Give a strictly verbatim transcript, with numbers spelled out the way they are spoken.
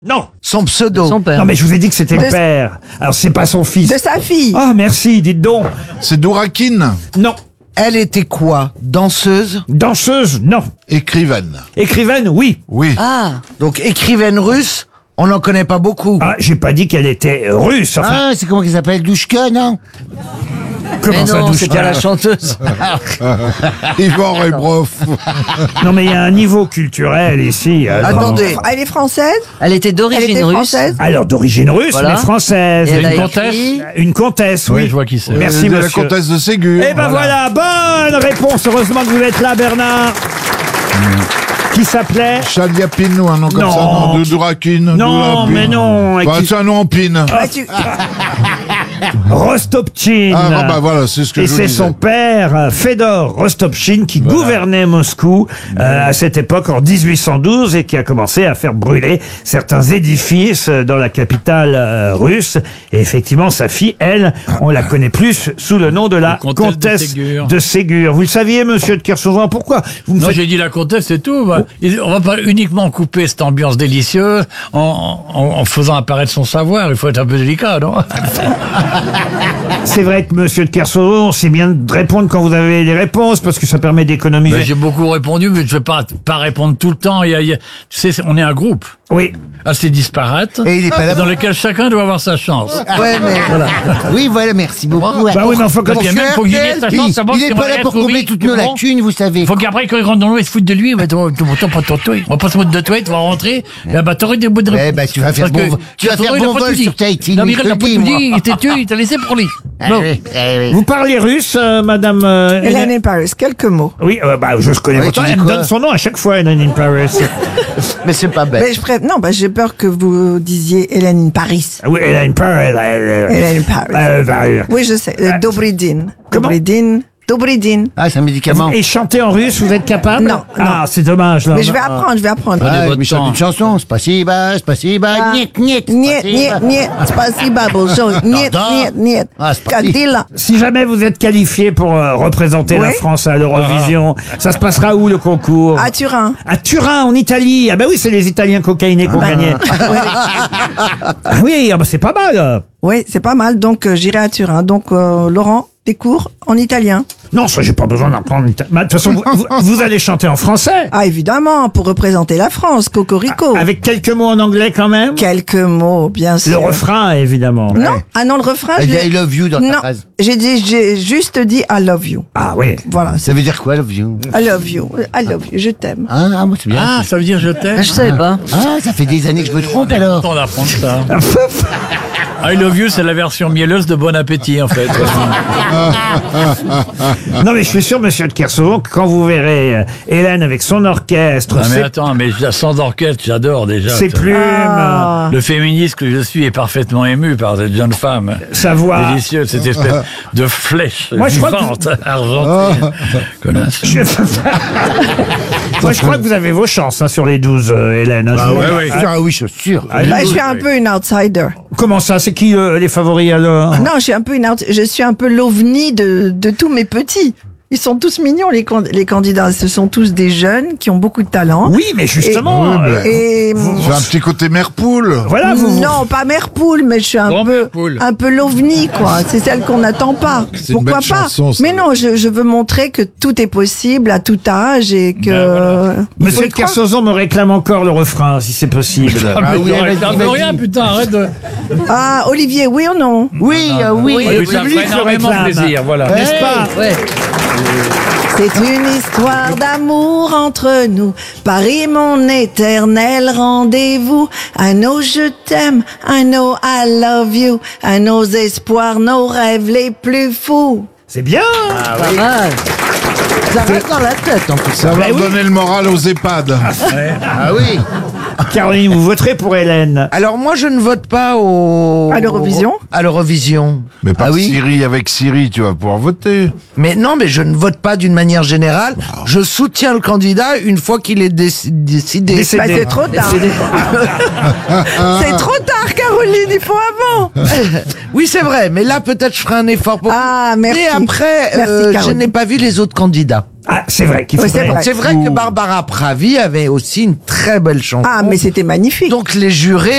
Non. Son pseudo. Son père. Non, mais je vous ai dit que c'était De- le père. Alors, c'est pas son fils. De sa fille. Ah, merci, dites donc. C'est Dourakine. Non. Elle était quoi? Danseuse? Danseuse, non. Écrivaine. Écrivaine, oui. Oui. Ah, Donc écrivaine russe, on n'en connaît pas beaucoup. Ah, j'ai pas dit qu'elle était russe. Enfin, Ah, c'est comment qu'elle s'appelle? Douchka, non? comment mais ça, non, douche c'est pas la chanteuse. Yvan Rebroff. Non, mais il y a un niveau culturel ici. alors. Attendez. Elle est française. Elle était Elle d'origine était russe. française. Alors, d'origine russe, Voilà. mais française. Et elle a Une écrit- Une comtesse, oui. Oui, je vois qui c'est. Merci, de la monsieur. comtesse de Ségur. Eh ben voilà. bonne réponse. Heureusement que vous êtes là, Bernard. Qui s'appelait Chaliapine ou un nom comme Non. ça, non, de Dourakine. Non, Dourapine. mais non. Bah, Qui- c'est un nom en pine. Bah, tu- Rostopchine. Ah, bah voilà, c'est ce que Et je vous c'est disais. son père, euh, Fedor Rostopchine, qui gouvernait Moscou euh, à cette époque, en dix-huit cent douze, et qui a commencé à faire brûler certains édifices euh, dans la capitale euh, russe. Et effectivement, sa fille, elle, on la connaît plus sous le nom de la comtesse de comtesse Ségur. de Ségur. Vous le saviez, monsieur de Kersauzon, pourquoi vous me Non, faites... j'ai dit la comtesse, c'est tout. Bah, il- On va pas uniquement couper cette ambiance délicieuse en, en, en faisant apparaître son savoir. Il faut être un peu délicat, non? C'est vrai que monsieur de Kersauzon, c'est bien de répondre quand vous avez les réponses, parce que ça permet d'économiser. Ben, j'ai beaucoup répondu, mais je vais pas, pas répondre tout le temps. Il y a, il y a- tu sais, c'est- on est un groupe Oui. assez disparate, Et il est pas là dans lequel chacun doit avoir sa chance. Ouais, mais. Oui, voilà, merci beaucoup. Bah oui, mais enfin, quand Donc, il y a Monsieur même, faut qu'il ait sa Hertel, chance, savoir il si est on pas va là être pour oui, combler toutes tout nos bon. lacunes, vous savez. Faut qu'après, quand il rentre dans l'eau, il se foute de lui. Mais ton, ton, ton, ton, ton, ton, on va pas se foutre de toi, tu vas rentrer. Et bah, t'aurais des bouts de Eh ben, tu vas faire Parce que bon, tu vas faire Faudrait, il a bon pas vol tout dit. sur Tahiti. Non, mais je il te a le pas dis, tout moi. dit, il t'a tué, il t'a laissé pour lui. Ah Non. oui, ah oui. vous parlez russe, euh, madame euh, Hélène Hélène in Paris. Quelques mots. Oui, euh, bah, je connais Ouais, votre tu dis Elle me quoi donne son nom à chaque fois, Hélène in Paris. Mais c'est pas bête. Mais je pré... Non, bah, j'ai peur que vous disiez Hélène in Paris. Ah oui, Hélène in Paris. euh, Hélène in Paris. euh, bah, euh, Oui, je sais. Euh, Dobridin. Comment Dobridin. Dobridin. Ah, c'est un médicament. Et chanter en russe, vous êtes capable? Non, Ah, non. c'est dommage, là. Mais je vais apprendre, je vais apprendre. Ah, votre mais chante temps. une chanson. Spasiba, spasiba, Ah. niet, niet. Niet, spasiba. niet, niet. Spasiba, bonjour. Niet, Pardon. niet, niet. Ah, c'est parti. Kadila. Si jamais vous êtes qualifié pour euh, représenter la Oui. France à l'Eurovision, ça se passera où, le concours? À Turin. À Turin, en Italie. Ah bah oui, c'est les Italiens cocaïnés qui ont gagné. Ah oui, ah bah c'est pas mal. Oui, c'est pas mal. Donc, euh, j'irai à Turin. Donc, euh, Laurent, des cours en italien. Non, ça, j'ai pas besoin d'apprendre l'italien. Bah, de toute façon, vous, vous- vous allez chanter en français. Ah, évidemment, pour représenter la France, Cocorico. Avec quelques mots en anglais quand même. Quelques mots, bien sûr. Le refrain, évidemment. Non, ah non, le refrain, Elle je dit l'ai- I love you dans ta Non, phrase. j'ai dit, j'ai juste dit I love you. Ah oui. Voilà, Ça veut dire quoi, love you? I love you, I love you, je t'aime. Ah, ah, moi, c'est bien. Ah, ça veut dire je t'aime. Ah, je savais pas. Ah, ça fait des années que je me trompe, alors. On apprend ça. I love you, c'est la version mielleuse de Bon Appétit, en fait. Non, mais je suis sûr, monsieur de Kersauzon, que quand vous verrez euh, Hélène avec son orchestre, Ah, mais ses, attends, mais sans orchestre, j'adore déjà. ses plumes, Ah. Le féministe que je suis est parfaitement ému par cette jeune femme. sa voix. Délicieuse, cette espèce de flèche Moi, je crois que- vivante, argentée. Connasse. Je- Moi, je crois que vous avez vos chances hein, sur les douze, euh, Hélène. hein, je vous- Ah oui, je suis sûr. Ah, Bah, les je suis douze. un peu une outsider. Comment ça? C'est qui euh, les favoris alors? Non, je suis un peu une out- je suis un peu l'ovni de, de tous mes petits. Ils sont tous mignons, les, can- les candidats. Ce sont tous des jeunes qui ont beaucoup de talent. Oui, mais justement. euh, Et J'ai un petit côté mère poule. voilà, vous. vous- non, pas mère poule, mais je suis un Grand peu, mère poule. un peu l'ovni, quoi. C'est celle qu'on n'attend pas. C'est une Pourquoi belle pas chanson, ça. Mais non, je, je veux montrer que tout est possible à tout âge et que. Ben voilà. il faut Monsieur y de croire. Kersauzon me réclame encore le refrain, si c'est possible. Ah, oui, mais elle a t'en dit, veux vas-y. rien, putain, arrête de. Ah, Olivier, oui ou non? Oui, euh, oui. Oui, le ça public ferait le énormément réclame. plaisir, voilà. N'est-ce pas? Ouais. C'est une histoire d'amour entre nous. Paris, mon éternel rendez-vous. I know je t'aime, I know I love you. À nos espoirs, nos rêves les plus fous. C'est bien. Pas mal. Ça reste dans la tête, en plus. Ça va oui. donner le moral aux EHPAD. Ah oui. Caroline, vous voterez pour Hélène. Alors moi je ne vote pas au... À l'Eurovision À l'Eurovision. Mais par Ah oui. Syrie, avec Syrie, tu vas pouvoir voter. Mais non, mais je ne vote pas d'une manière générale. Je soutiens le candidat une fois qu'il est déc- décidé. Décédé. Bah, c'est trop tard. C'est trop tard, Caroline, il faut avant. Oui, c'est vrai, mais là peut-être je ferai un effort pour... Ah, merci. Et après, Merci, euh, je Caroline. n'ai pas vu les autres candidats. Ah, c'est vrai qu'il Oui, faudrait... c'est vrai. C'est vrai que Barbara Pravi avait aussi une très belle chanson. Ah, mais c'était magnifique. Donc les jurés